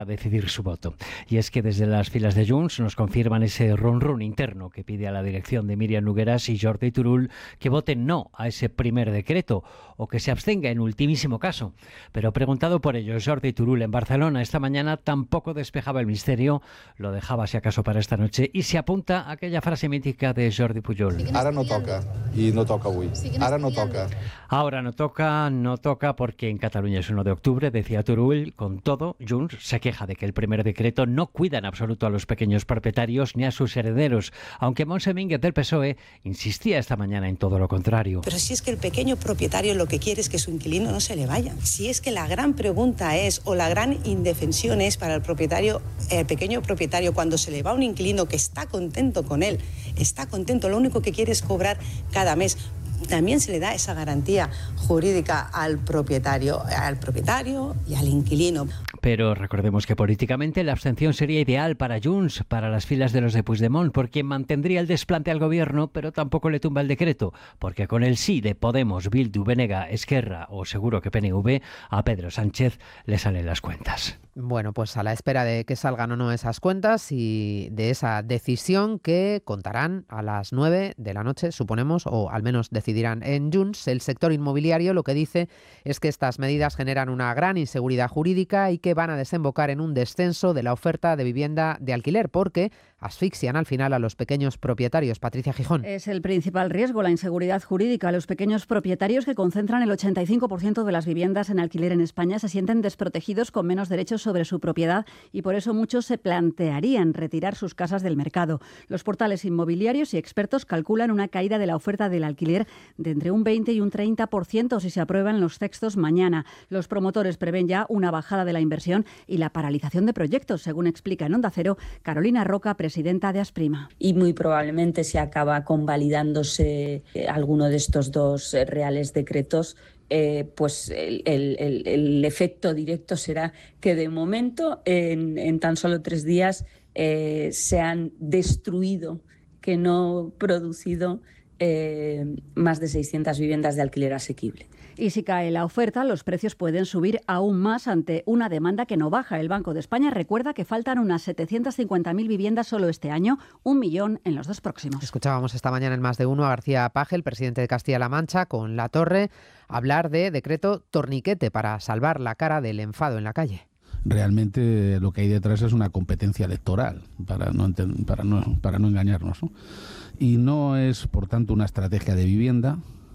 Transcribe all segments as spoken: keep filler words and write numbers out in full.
a decidir su voto. Y es que desde las filas de Junts nos confirman ese run run interno que pide a la dirección de Míriam Nogueras y Jordi Turull que voten no a ese primer decreto o que se abstenga en ultimísimo caso. Pero preguntado por ellos, Jordi Turull en Barcelona esta mañana tampoco despejaba el misterio, lo dejaba si acaso para esta noche y se apunta a aquella frase mítica de Jordi Pujol. Ara no toca, y no toca avui. Ara no toca. Ahora no toca, no toca porque en Cataluña es uno de octubre, decía Turull. Con todo, Junts se queja de que el primer decreto no cuida en absoluto a los pequeños propietarios ni a sus herederos, aunque Montse Mínguez del P S O E insistía esta mañana en todo lo contrario. Pero si es que el pequeño propietario lo que quiere es que su inquilino no se le vaya. Si es que la gran pregunta es, o la gran indefensión es para el propietario, el pequeño propietario, cuando se le va un inquilino que está contento con él, está contento, lo único que quiere es cobrar cada mes. También se le da esa garantía jurídica al propietario, al propietario y al inquilino. Pero recordemos que políticamente la abstención sería ideal para Junts, para las filas de los de Puigdemont, porque mantendría el desplante al gobierno, pero tampoco le tumba el decreto, porque con el sí de Podemos, Bildu, B N G, Esquerra o seguro que P N V, a Pedro Sánchez le salen las cuentas. Bueno, pues a la espera de que salgan o no esas cuentas y de esa decisión que contarán a las nueve de la noche, suponemos, o al menos decidirán en Junts. El sector inmobiliario lo que dice es que estas medidas generan una gran inseguridad jurídica y que van a desembocar en un descenso de la oferta de vivienda de alquiler, porque asfixian al final a los pequeños propietarios. Patricia Gijón. Es el principal riesgo, la inseguridad jurídica. Los pequeños propietarios, que concentran el ochenta y cinco por ciento de las viviendas en alquiler en España, se sienten desprotegidos, con menos derechos sobre su propiedad, y por eso muchos se plantearían retirar sus casas del mercado. Los portales inmobiliarios y expertos calculan una caída de la oferta del alquiler de entre un veinte y un treinta por ciento si se aprueban los textos mañana. Los promotores prevén ya una bajada de la inversión y la paralización de proyectos, según explica en Onda Cero Carolina Roca, presidenta de Asprima. Y muy probablemente se acaba convalidándose eh, alguno de estos dos eh, reales decretos. Eh, pues el, el, el, el efecto directo será que de momento en, en tan solo tres días eh, se han destruido, que no producido eh, más de seiscientas viviendas de alquiler asequible. Y si cae la oferta, los precios pueden subir aún más ante una demanda que no baja. El Banco de España recuerda que faltan unas setecientas cincuenta mil viviendas solo este año, un millón en los dos próximos. Escuchábamos esta mañana en Más de Uno a García Paje, el presidente de Castilla-La Mancha, con La Torre, hablar de decreto torniquete para salvar la cara del enfado en la calle. Realmente lo que hay detrás es una competencia electoral, para no, enten- para no, para no engañarnos, ¿no? Y no es, por tanto, una estrategia de vivienda.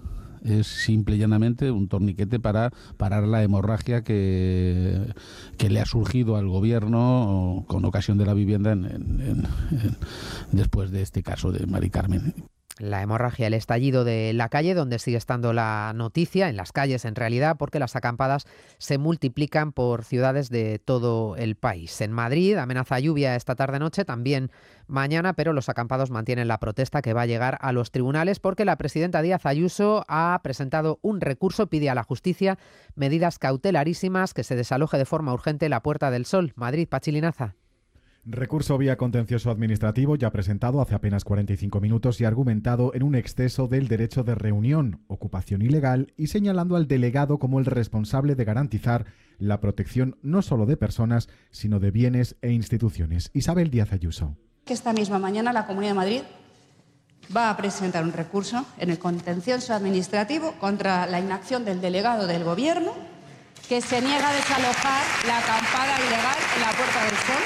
Es simple y llanamente un torniquete para parar la hemorragia que, que le ha surgido al gobierno con ocasión de la vivienda en, en, en, en, después de este caso de Mari Carmen. La hemorragia, el estallido de la calle, donde sigue estando la noticia, en las calles en realidad, porque las acampadas se multiplican por ciudades de todo el país. En Madrid amenaza lluvia esta tarde-noche, también mañana, pero los acampados mantienen la protesta que va a llegar a los tribunales porque la presidenta Díaz Ayuso ha presentado un recurso, pide a la justicia medidas cautelarísimas, que se desaloje de forma urgente la Puerta del Sol. Madrid, Pachi Linaza. Recurso vía contencioso administrativo ya presentado hace apenas cuarenta y cinco minutos y argumentado en un exceso del derecho de reunión, ocupación ilegal y señalando al delegado como el responsable de garantizar la protección no solo de personas, sino de bienes e instituciones. Isabel Díaz Ayuso. Que esta misma mañana la Comunidad de Madrid va a presentar un recurso en el contencioso administrativo contra la inacción del delegado del Gobierno, que se niega a desalojar la acampada ilegal en la Puerta del Sol.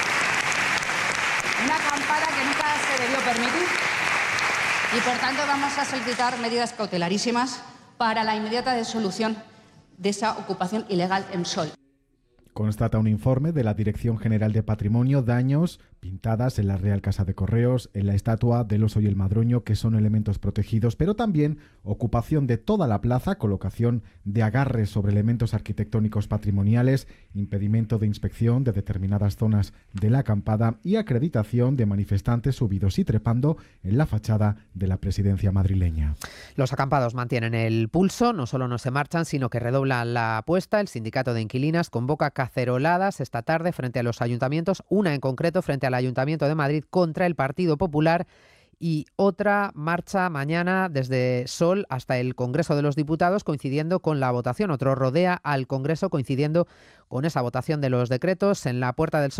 Una acampada que nunca se debió permitir y, por tanto, vamos a solicitar medidas cautelarísimas para la inmediata disolución de esa ocupación ilegal en Sol. Constata un informe de la Dirección General de Patrimonio daños pintadas en la Real Casa de Correos, en la estatua del oso y el madroño, que son elementos protegidos, pero también ocupación de toda la plaza, colocación de agarres sobre elementos arquitectónicos patrimoniales, impedimento de inspección de determinadas zonas de la acampada y acreditación de manifestantes subidos y trepando en la fachada de la presidencia madrileña. Los acampados mantienen el pulso, no solo no se marchan, sino que redoblan la apuesta. El sindicato de inquilinas convoca caceroladas esta tarde frente a los ayuntamientos, una en concreto frente al Ayuntamiento de Madrid contra el Partido Popular Y otra marcha mañana desde Sol hasta el Congreso de los Diputados, coincidiendo con la votación. Otro rodea al Congreso coincidiendo con esa votación de los decretos. En la Puerta del Sol